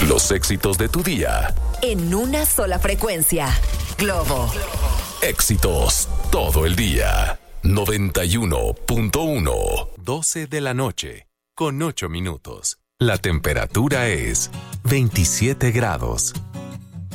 Los éxitos de tu día. En una sola frecuencia. Globo. Éxitos todo el día. 91.1. 12 de la noche, con 8 minutos. La temperatura es 27 grados.